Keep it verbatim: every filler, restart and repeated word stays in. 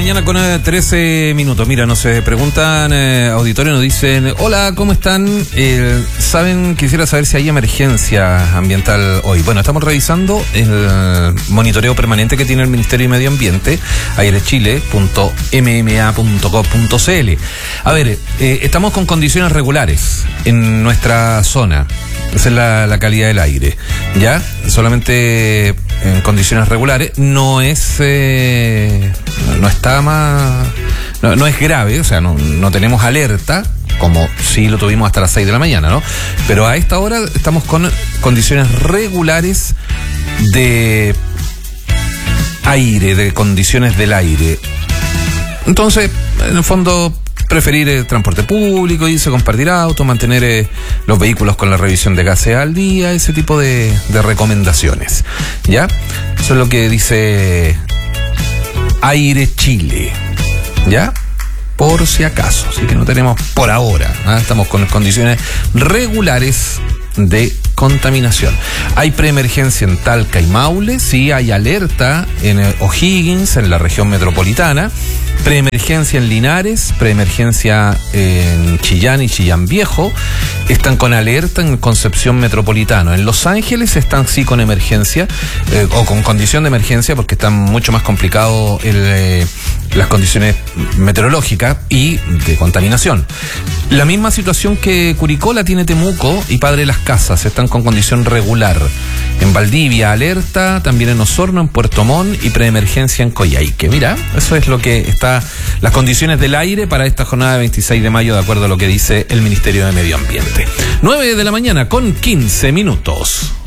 mañana con eh, trece minutos. Mira, nos eh, preguntan, eh, auditorio, nos dicen, hola, ¿cómo están? Eh, ¿Saben? Quisiera saber si hay emergencia ambiental hoy. Bueno, estamos revisando el monitoreo permanente que tiene el Ministerio de Medio Ambiente, airechile punto m m a punto gov punto c l. A ver, eh, estamos con condiciones regulares en nuestra zona. Esa es la, la calidad del aire, ¿ya? Solamente en condiciones regulares. No es... Eh, no está más... No, no es grave, o sea, no, no tenemos alerta, como sí lo tuvimos hasta las seis de la mañana, ¿no? Pero a esta hora estamos con condiciones regulares de aire, de condiciones del aire. Entonces, en el fondo... preferir el transporte público, irse a compartir autos, mantener eh, los vehículos con la revisión de gases al día, ese tipo de, de recomendaciones, ¿ya? Eso es lo que dice Aire Chile, ¿ya? Por si acaso, así que no tenemos por ahora, ¿eh? Estamos con condiciones regulares de contaminación. Hay preemergencia en Talca y Maule, sí hay alerta en O'Higgins, en la región metropolitana, preemergencia en Linares, preemergencia en Chillán y Chillán Viejo, están con alerta en Concepción Metropolitano. En Los Ángeles están sí con emergencia, eh, o con condición de emergencia, porque están mucho más complicados eh, las condiciones meteorológicas y de contaminación. La misma situación que Curicó la tiene Temuco y Padre Las Casas, están con condición regular. En Valdivia, alerta, también en Osorno, en Puerto Montt y preemergencia en Coyhaique. Mira, eso es lo que está, las condiciones del aire para esta jornada de veintiséis de mayo, de acuerdo a lo que dice el Ministerio de Medio Ambiente. nueve de la mañana con quince minutos.